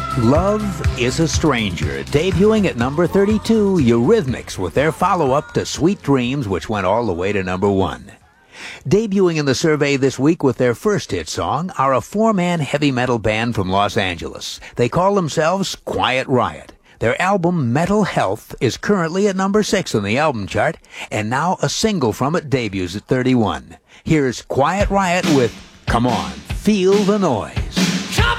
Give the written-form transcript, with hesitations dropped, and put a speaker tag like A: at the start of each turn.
A: Love is a Stranger, debuting at number 32, Eurythmics with their follow-up to Sweet Dreams, which went all the way to number 1. Debuting in the survey this week with their first hit song are a four-man heavy metal band from Los Angeles. They call themselves Quiet Riot. Their album, Metal Health, is currently at number 6 on the album chart, and now a single from it debuts at 31. Here's Quiet Riot with Come On, Feel the Noise.